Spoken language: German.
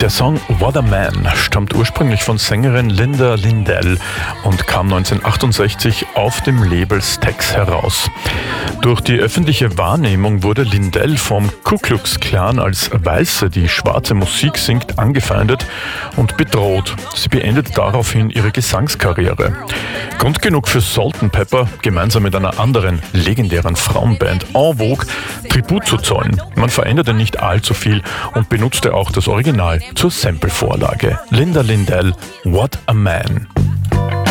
Der Song What a Man stammt ursprünglich von Sängerin Linda Lindell und kam 1968 auf dem Label Stax heraus. Durch die öffentliche Wahrnehmung wurde Lindell vom Ku Klux Klan als Weiße, die schwarze Musik singt, angefeindet und bedroht. Sie beendet daraufhin ihre Gesangskarriere. Grund genug für Salt-N-Pepa, gemeinsam mit einer anderen legendären Frauenband En Vogue Tribut zu zollen. Man veränderte nicht allzu viel und benutzte auch das Original zur Samplevorlage. Linda Lindell, What a Man.